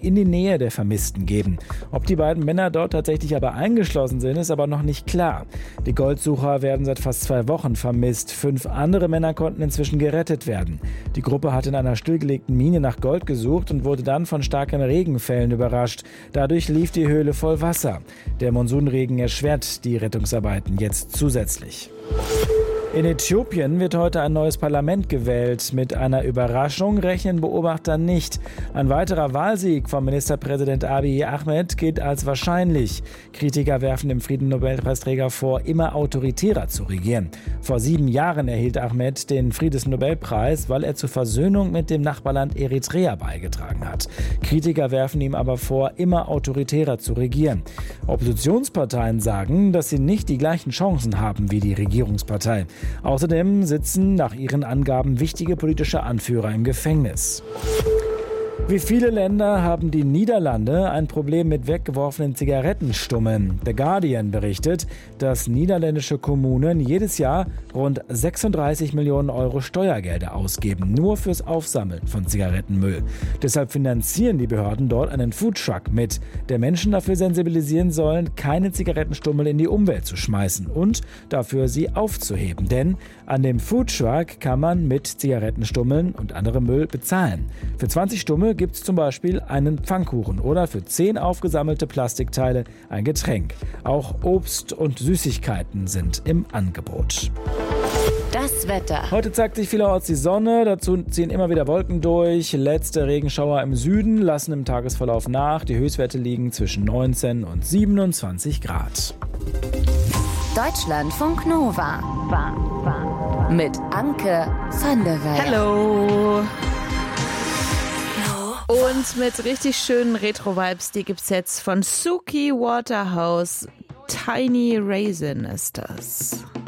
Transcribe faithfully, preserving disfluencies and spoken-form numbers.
in die Nähe der Vermissten geben. Ob die beiden Männer dort tatsächlich aber eingeschlossen sind, ist aber noch nicht klar. Die Goldsucher werden seit fast zwei Wochen vermisst. Fünf andere Männer konnten inzwischen gerettet werden. Die Gruppe hat in einer stillgelegten Mine nach Gold gesucht und wurde dann von starken Regenfällen überrascht. Dadurch lief die Höhle voll Wasser. Der Monsunregen erschwert die Rettungsarbeiten jetzt zusätzlich. In Äthiopien wird heute ein neues Parlament gewählt. Mit einer Überraschung rechnen Beobachter nicht. Ein weiterer Wahlsieg von Ministerpräsident Abiy Ahmed gilt als wahrscheinlich. Kritiker werfen dem Friedensnobelpreisträger vor, immer autoritärer zu regieren. Vor sieben Jahren erhielt Ahmed den Friedensnobelpreis, weil er zur Versöhnung mit dem Nachbarland Eritrea beigetragen hat. Kritiker werfen ihm aber vor, immer autoritärer zu regieren. Oppositionsparteien sagen, dass sie nicht die gleichen Chancen haben wie die Regierungspartei. Außerdem sitzen nach ihren Angaben wichtige politische Anführer im Gefängnis. Wie viele Länder haben die Niederlande ein Problem mit weggeworfenen Zigarettenstummeln. The Guardian berichtet, dass niederländische Kommunen jedes Jahr rund sechsunddreißig Millionen Euro Steuergelder ausgeben, nur fürs Aufsammeln von Zigarettenmüll. Deshalb finanzieren die Behörden dort einen Foodtruck mit, der Menschen dafür sensibilisieren sollen, keine Zigarettenstummel in die Umwelt zu schmeißen und dafür sie aufzuheben. Denn an dem Foodtruck kann man mit Zigarettenstummeln und anderem Müll bezahlen. Für zwanzig Stummel gibt es zum Beispiel einen Pfannkuchen oder für zehn aufgesammelte Plastikteile ein Getränk. Auch Obst und Süßigkeiten sind im Angebot. Das Wetter. Heute zeigt sich vielerorts die Sonne, dazu ziehen immer wieder Wolken durch. Letzte Regenschauer im Süden lassen im Tagesverlauf nach. Die Höchstwerte liegen zwischen neunzehn und siebenundzwanzig Grad. Deutschlandfunk Nova. War, war, war. Mit Anke van der Weyer. Hallo. Und mit richtig schönen Retro-Vibes, die gibt's jetzt von Suki Waterhouse. Tiny Raisin ist das.